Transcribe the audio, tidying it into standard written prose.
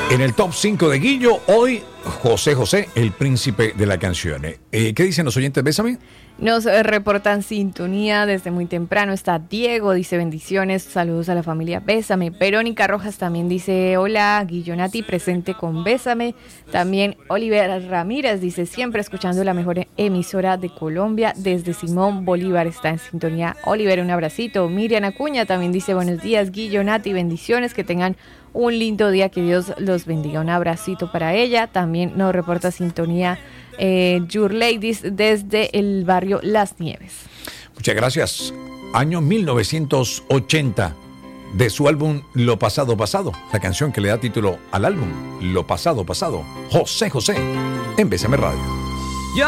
En el top 5 de Guillo, hoy José José, el príncipe de la canción. ¿Qué dicen los oyentes? Bésame. Nos reportan sintonía desde muy temprano. Está Diego, dice bendiciones, saludos a la familia Bésame. Verónica Rojas también dice hola, Guillonati presente con Bésame. También Oliver Ramírez dice siempre escuchando la mejor emisora de Colombia. Desde Simón Bolívar está en sintonía. Oliver, un abracito. Miriam Acuña también dice buenos días, Guillonati, bendiciones, que tengan un lindo día, que Dios los bendiga. Un abracito para ella. También nos reporta sintonía Your Ladies desde el barrio Las Nieves. Muchas gracias. Año 1980, de su álbum Lo Pasado Pasado, la canción que le da título al álbum, Lo Pasado Pasado. José José, en Bésame Radio.